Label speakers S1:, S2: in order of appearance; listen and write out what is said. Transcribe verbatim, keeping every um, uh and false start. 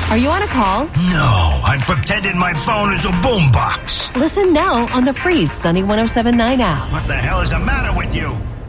S1: Are you on a call?
S2: No, I'm pretending my phone is a boombox.
S1: Listen now on the free Sunny one oh seven point nine app.
S2: What the hell is the matter with you?